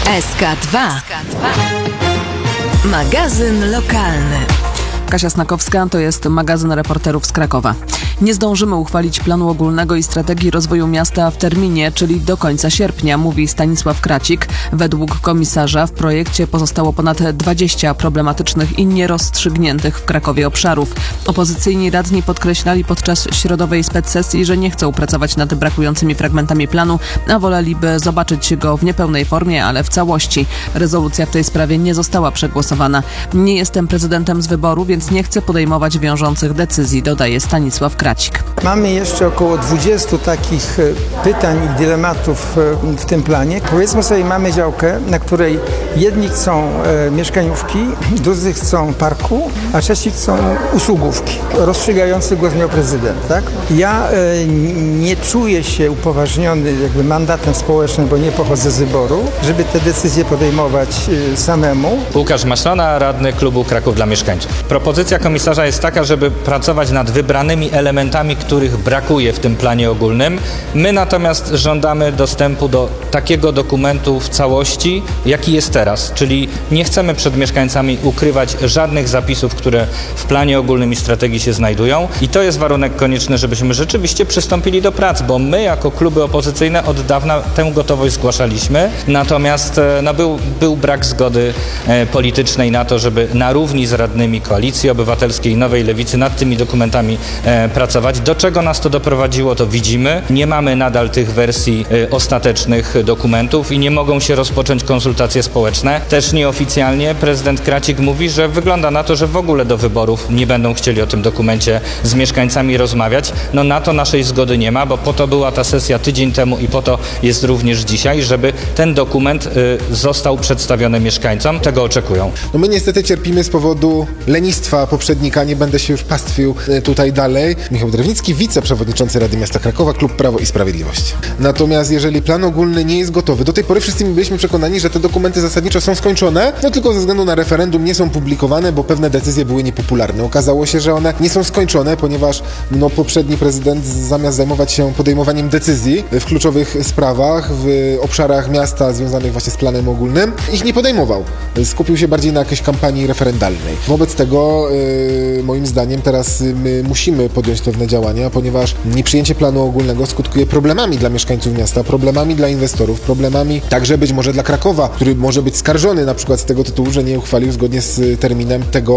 SK2. Magazyn lokalny. Kasia Snakowska, to jest magazyn reporterów z Krakowa. Nie zdążymy uchwalić planu ogólnego i strategii rozwoju miasta w terminie, czyli do końca sierpnia, mówi Stanisław Kracik. Według komisarza w projekcie pozostało ponad 20 problematycznych i nierozstrzygniętych w Krakowie obszarów. Opozycyjni radni podkreślali podczas środowej specsesji, że nie chcą pracować nad brakującymi fragmentami planu, a woleliby zobaczyć go w niepełnej formie, ale w całości. Rezolucja w tej sprawie nie została przegłosowana. Nie jestem prezydentem z wyboru, więc nie chcę podejmować wiążących decyzji, dodaje Stanisław Kracik. Mamy jeszcze około 20 takich pytań i dylematów w tym planie. Powiedzmy sobie, mamy działkę, na której jedni chcą mieszkaniówki, drudzy chcą parku, a trzeci chcą usługówki. Rozstrzygający głos miał prezydent, tak? Ja nie czuję się upoważniony jakby mandatem społecznym, bo nie pochodzę z wyboru, żeby te decyzje podejmować samemu. Łukasz Maślona, radny klubu Kraków dla Mieszkańców. Propozycja komisarza jest taka, żeby pracować nad wybranymi elementami, których brakuje w tym planie ogólnym. My natomiast żądamy dostępu do takiego dokumentu w całości, jaki jest teraz. Czyli nie chcemy przed mieszkańcami ukrywać żadnych zapisów, które w planie ogólnym i strategii się znajdują. I to jest warunek konieczny, żebyśmy rzeczywiście przystąpili do prac, bo my jako kluby opozycyjne od dawna tę gotowość zgłaszaliśmy. Natomiast był brak zgody politycznej na to, żeby na równi z radnymi Koalicji Obywatelskiej, Nowej Lewicy nad tymi dokumentami pracować. Do czego nas to doprowadziło, to widzimy. Nie mamy nadal tych wersji ostatecznych dokumentów i nie mogą się rozpocząć konsultacje społeczne. Też nieoficjalnie prezydent Kracik mówi, że wygląda na to, że w ogóle do wyborów nie będą chcieli o tym dokumencie z mieszkańcami rozmawiać. No na to naszej zgody nie ma, bo po to była ta sesja tydzień temu i po to jest również dzisiaj, żeby ten dokument został przedstawiony mieszkańcom. Tego oczekują. No my niestety cierpimy z powodu lenistwa poprzednika, nie będę się już pastwił tutaj dalej. Michał Drewnicki, wiceprzewodniczący Rady Miasta Krakowa, Klub Prawo i Sprawiedliwość. Natomiast jeżeli plan ogólny nie jest gotowy, do tej pory wszyscy byliśmy przekonani, że te dokumenty zasadniczo są skończone, no tylko ze względu na referendum nie są publikowane, bo pewne decyzje były niepopularne. Okazało się, że one nie są skończone, ponieważ poprzedni prezydent zamiast zajmować się podejmowaniem decyzji w kluczowych sprawach, w obszarach miasta związanych właśnie z planem ogólnym, ich nie podejmował. Skupił się bardziej na jakiejś kampanii referendalnej. Wobec tego moim zdaniem teraz my musimy podjąć pewne działania, ponieważ nieprzyjęcie planu ogólnego skutkuje problemami dla mieszkańców miasta, problemami dla inwestorów, problemami także być może dla Krakowa, który może być skarżony na przykład z tego tytułu, że nie uchwalił zgodnie z terminem tego